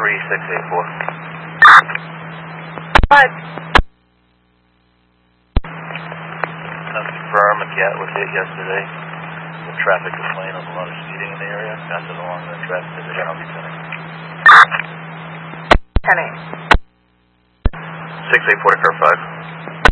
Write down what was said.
3684. What? Confirm a Gat was hit yesterday. The traffic complaint of a lot of speeding in the area. Pass it along the traffic division. I'll be sending. 10-8. 6840, car 5.